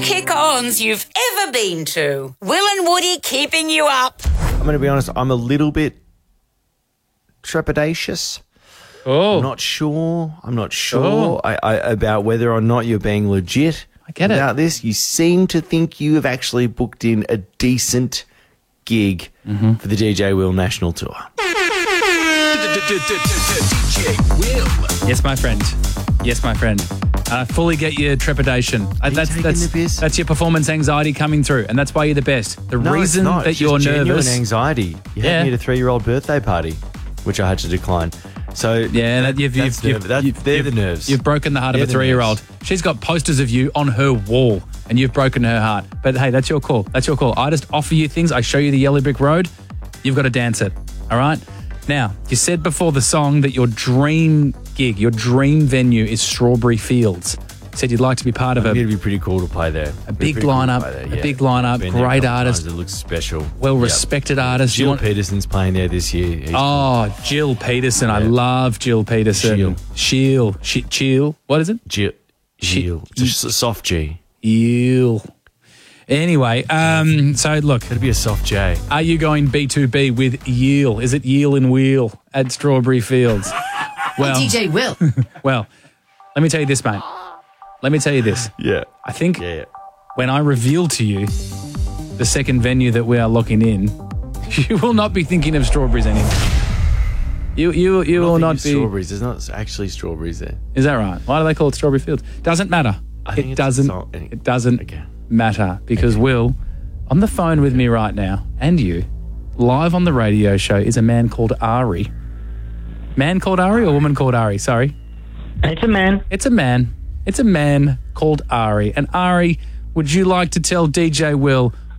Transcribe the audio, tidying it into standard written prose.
kick-ons you've ever been to. Will and Woody keeping you up. I'm going to be honest, I'm a little bit trepidatious. Oh. I'm not sure about whether or not you're being legit about this. You seem to think you have actually booked in a decent gig for the DJ Will National Tour. DJ Will. Yes, my friend. Yes, my friend. I fully get your trepidation. That's your performance anxiety coming through, and that's why you're the best. The reason it's not. that It's you're just genuine nervous. anxiety. You had me at a 3-year-old birthday party, which I had to decline. So yeah, they're the nerves. You've broken the heart of a 3-year-old. She's got posters of you on her wall, and you've broken her heart. But hey, that's your call. That's your call. I just offer you things. I show you the yellow brick road. You've got to dance it. All right. Now, you said before the song that your dream gig, your dream venue is Strawberry Fields. You said you'd like to be part of It'd be pretty cool to play there. A big lineup, great artist. It looks special. Well-respected artist. Jill Peterson's playing there this year. Jill Peterson. I love Jill Peterson. Chill. What is it? Jill. It's a soft G. Jill. Anyway, so look. It'd be a soft J. Are you going B2B with Yeel? Is it Yeel and Wheel at Strawberry Fields? Well, DJ Will. Well, let me tell you this, mate. Let me tell you this. Yeah. I think when I reveal to you the second venue that we are locking in, you will not be thinking of strawberries anymore. You will not be. Strawberries. There's not actually strawberries there. Is that right? Why do they call it Strawberry Fields? Doesn't matter. It doesn't matter because Will, on the phone with me right now, and you, live on the radio show, is a man called Ari. Man called Ari or woman called Ari? Sorry. It's a man. It's a man. It's a man called Ari. And Ari, would you like to tell DJ Will